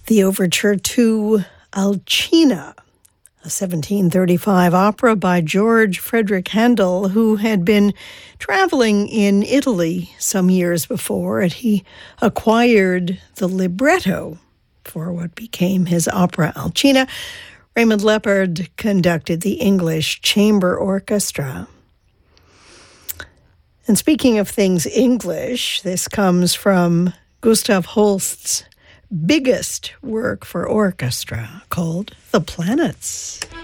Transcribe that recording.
the overture to Alcina, a 1735 opera by George Frederick Handel, who had been traveling in Italy some years before, and he acquired the libretto for what became his opera Alcina. Raymond Leppard conducted the English Chamber Orchestra. And speaking of things English, this comes from Gustav Holst's biggest work for orchestra called The Planets.